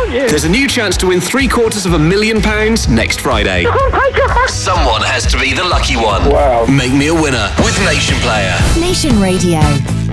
aren't you? There's a new chance to win £750,000 next Friday. Someone has to be the lucky one. Wow. Make me a winner with Nation Player. Nation Radio.